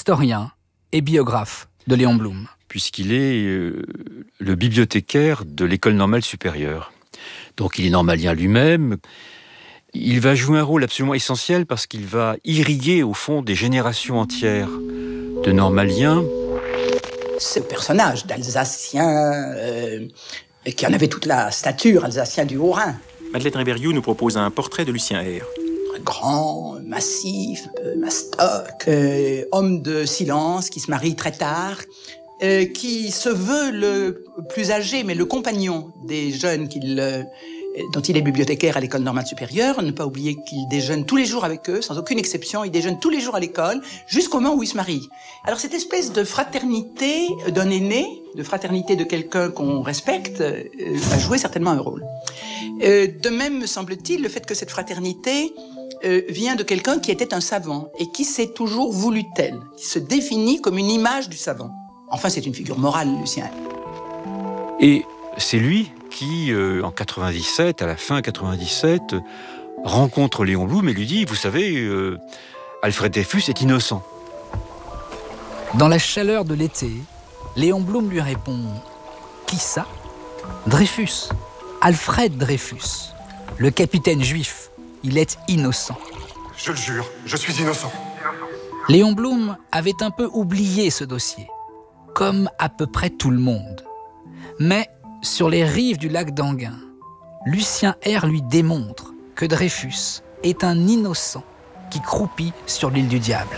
historien et biographe de Léon Blum. Puisqu'il est le bibliothécaire de l'École normale supérieure. Donc il est normalien lui-même. Il va jouer un rôle absolument essentiel parce qu'il va irriguer au fond des générations entières de normaliens. Ce personnage d'Alsacien qui en avait toute la stature, Alsacien du Haut-Rhin. Madeleine Rébériou nous propose un portrait de Lucien Eyre. Grand, massif, mastoc, homme de silence qui se marie très tard, qui se veut le plus âgé, mais le compagnon des jeunes dont il est bibliothécaire à l'École normale supérieure. Ne pas oublier qu'il déjeune tous les jours avec eux, sans aucune exception. Il déjeune tous les jours à l'école, jusqu'au moment où il se marie. Alors cette espèce de fraternité d'un aîné, de fraternité de quelqu'un qu'on respecte, va jouer certainement un rôle. De même, me semble-t-il, le fait que cette fraternité vient de quelqu'un qui était un savant et qui s'est toujours voulu tel, qui se définit comme une image du savant. Enfin, c'est une figure morale, Lucien. Et c'est lui qui, en 97, à la fin 97, rencontre Léon Blum et lui dit « Vous savez, Alfred Dreyfus est innocent. » Dans la chaleur de l'été, Léon Blum lui répond « Qui ça ? Dreyfus, Alfred Dreyfus, le capitaine juif, il est innocent. » Je le jure, je suis innocent. Léon Blum avait un peu oublié ce dossier, comme à peu près tout le monde. Mais sur les rives du lac d'Enghien, Lucien Eyre lui démontre que Dreyfus est un innocent qui croupit sur l'île du Diable.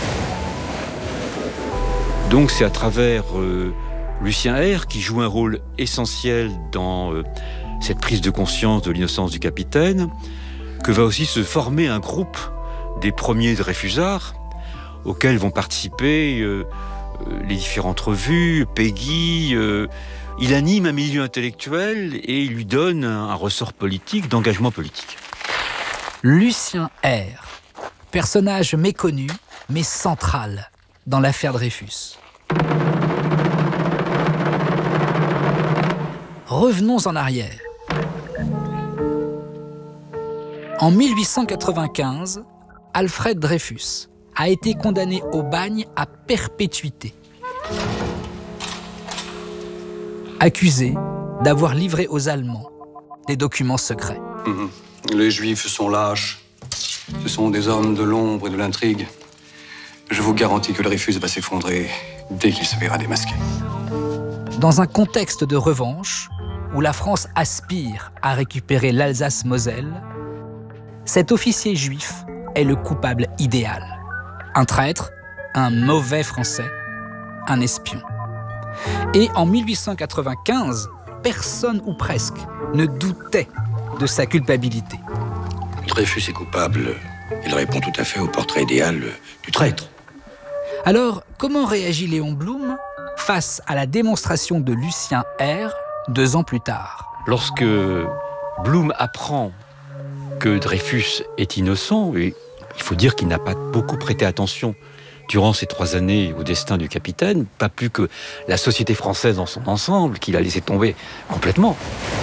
Donc c'est à travers Lucien Eyre qui joue un rôle essentiel dans cette prise de conscience de l'innocence du capitaine, que va aussi se former un groupe des premiers Dreyfusards auxquels vont participer les différentes revues, Peggy. Il anime un milieu intellectuel et il lui donne un ressort politique, d'engagement politique. Lucien Eyre, personnage méconnu mais central dans l'affaire Dreyfus. Revenons en arrière. En 1895, Alfred Dreyfus a été condamné au bagne à perpétuité. Accusé d'avoir livré aux Allemands des documents secrets. Les Juifs sont lâches. Ce sont des hommes de l'ombre et de l'intrigue. Je vous garantis que Dreyfus va s'effondrer dès qu'il se verra démasqué. Dans un contexte de revanche, où la France aspire à récupérer l'Alsace-Moselle, cet officier juif est le coupable idéal. Un traître, un mauvais Français, un espion. Et en 1895, personne ou presque ne doutait de sa culpabilité. Dreyfus est coupable. Il répond tout à fait au portrait idéal du traître. Alors, comment réagit Léon Blum face à la démonstration de Lucien Eyre 2 ans plus tard? Lorsque Blum apprend que Dreyfus est innocent, et il faut dire qu'il n'a pas beaucoup prêté attention durant ces 3 années au destin du capitaine, pas plus que la société française dans son ensemble, qu'il a laissé tomber complètement.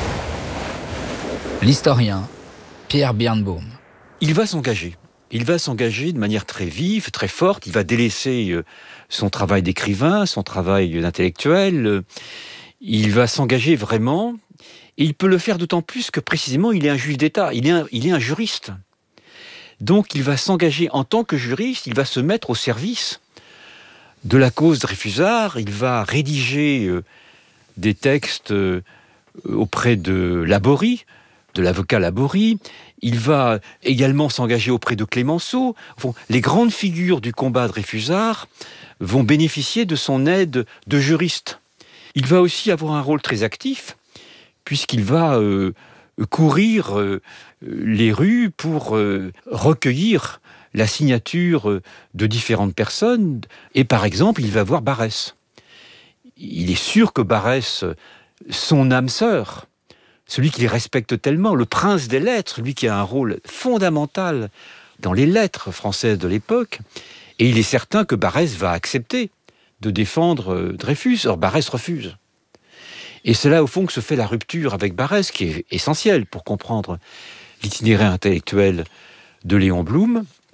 L'historien Pierre Birnbaum. Il va s'engager. Il va s'engager de manière très vive, très forte. Il va délaisser son travail d'écrivain, son travail d'intellectuel. Il va s'engager vraiment. Et il peut le faire d'autant plus que précisément, il est un juge d'État. Il est un juriste. Donc, il va s'engager en tant que juriste. Il va se mettre au service de la cause Dreyfusard. Il va rédiger des textes auprès de Laborie, de l'avocat Laborie. Il va également s'engager auprès de Clémenceau. Enfin, les grandes figures du combat Dreyfusard vont bénéficier de son aide de juriste. Il va aussi avoir un rôle très actif, puisqu'il va courir les rues pour recueillir la signature de différentes personnes. Et par exemple, il va voir Barrès. Il est sûr que Barrès, son âme sœur, celui qui les respecte tellement, le prince des lettres, lui qui a un rôle fondamental dans les lettres françaises de l'époque, et il est certain que Barrès va accepter de défendre Dreyfus. Or, Barrès refuse. Et c'est là, au fond, que se fait la rupture avec Barrès, qui est essentielle pour comprendre l'itinéraire intellectuel de Léon Blum.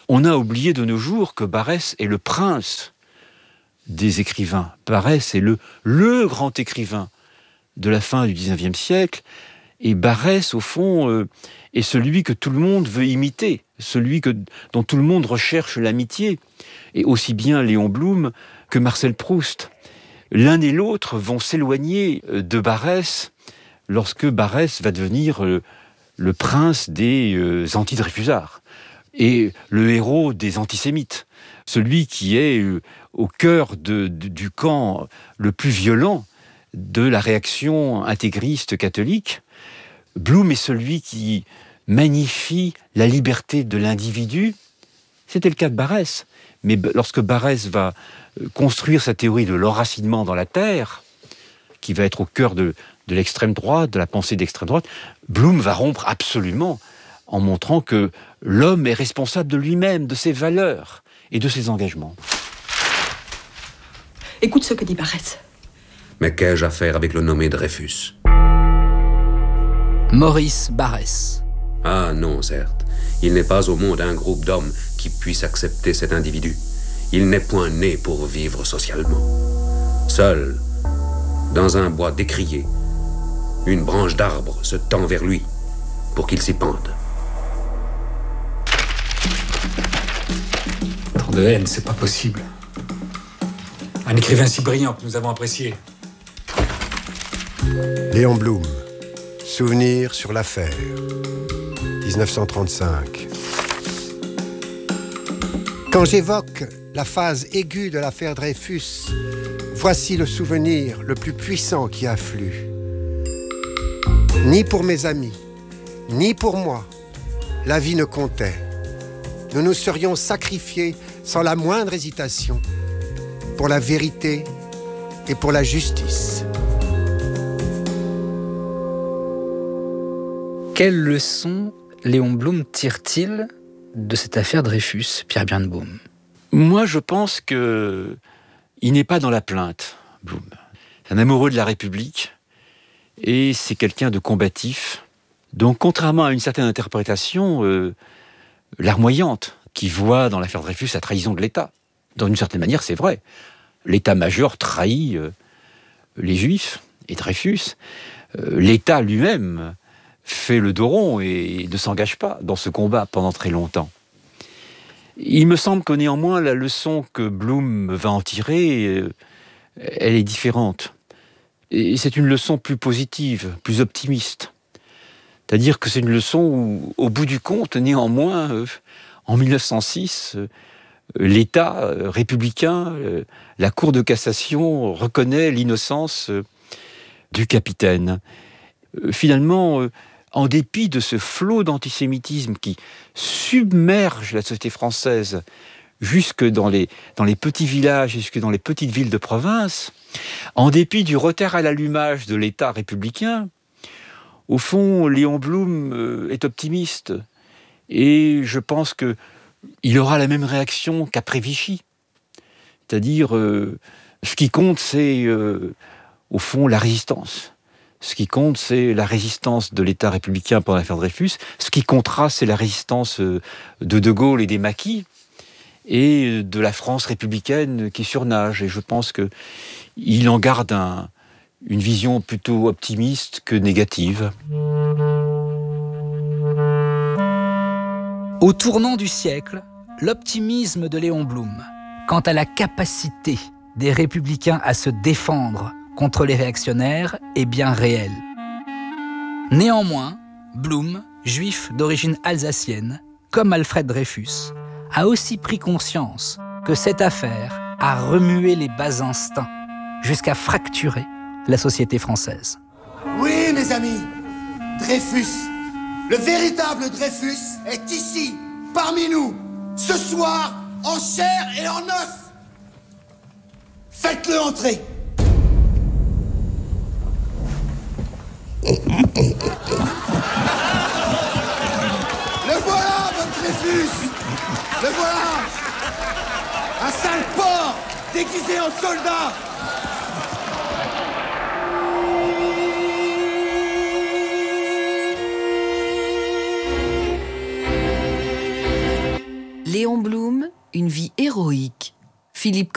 On a oublié de nos jours que Barrès est le prince des écrivains. Barrès est le grand écrivain de la fin du XIXe siècle. Et Barrès, au fond, est celui que tout le monde veut imiter, celui dont tout le monde recherche l'amitié. Et aussi bien Léon Blum que Marcel Proust. L'un et l'autre vont s'éloigner de Barrès lorsque Barrès va devenir le prince des anti-dreyfusards et le héros des antisémites, celui qui est au cœur du camp le plus violent de la réaction intégriste catholique. Blum est celui qui magnifie la liberté de l'individu. C'était le cas de Barrès. Mais lorsque Barrès va construire sa théorie de l'enracinement dans la terre, qui va être au cœur de l'extrême droite, de la pensée d'extrême droite, Blum va rompre absolument en montrant que l'homme est responsable de lui-même, de ses valeurs et de ses engagements. Écoute ce que dit Barrès. Mais qu'ai-je à faire avec le nommé Dreyfus? Maurice Barrès. Ah non, certes. Il n'est pas au monde un groupe d'hommes qui puisse accepter cet individu. Il n'est point né pour vivre socialement. Seul, dans un bois décrié, une branche d'arbre se tend vers lui pour qu'il s'y pende. Tant de haine, c'est pas possible. Un écrivain si brillant que nous avons apprécié. Léon Blum, Souvenir sur l'affaire, 1935. Quand j'évoque la phase aiguë de l'affaire Dreyfus, voici le souvenir le plus puissant qui afflue. Ni pour mes amis, ni pour moi, la vie ne comptait. Nous nous serions sacrifiés sans la moindre hésitation pour la vérité et pour la justice. Quelle leçon Léon Blum tire-t-il de cette affaire Dreyfus, Pierre Birnbaum? Moi, je pense qu'il n'est pas dans la plainte, Blum. C'est un amoureux de la République et c'est quelqu'un de combatif. Donc, contrairement à une certaine interprétation larmoyante qui voit dans l'affaire Dreyfus la trahison de l'État, d'une certaine manière, c'est vrai. L'état-major trahit les Juifs et Dreyfus. L'État lui-même fait le dos rond et ne s'engage pas dans ce combat pendant très longtemps. Il me semble que néanmoins, la leçon que Blum va en tirer, elle est différente. Et c'est une leçon plus positive, plus optimiste. C'est-à-dire que c'est une leçon où, au bout du compte, néanmoins, en 1906, l'État républicain, la Cour de cassation reconnaît l'innocence du capitaine. Finalement, en dépit de ce flot d'antisémitisme qui submerge la société française jusque dans les petits villages, jusque dans les petites villes de province, en dépit du retard à l'allumage de l'État républicain, au fond, Léon Blum est optimiste. Et je pense qu'il aura la même réaction qu'après Vichy. C'est-à-dire, ce qui compte, c'est, au fond, la résistance. Ce qui compte, c'est la résistance de l'État républicain pendant l'affaire Dreyfus. Ce qui comptera, c'est la résistance de Gaulle et des maquis et de la France républicaine qui surnage. Et je pense qu'il en garde une vision plutôt optimiste que négative. Au tournant du siècle, l'optimisme de Léon Blum quant à la capacité des républicains à se défendre contre les réactionnaires est bien réel. Néanmoins, Blum, juif d'origine alsacienne, comme Alfred Dreyfus, a aussi pris conscience que cette affaire a remué les bas instincts jusqu'à fracturer la société française. Oui, mes amis, Dreyfus, le véritable Dreyfus est ici, parmi nous, ce soir, en chair et en os. Faites-le entrer. Le voilà, votre Dreyfus. Le voilà. Un sale porc déguisé en soldat. Léon Blum une vie héroïque. Philippe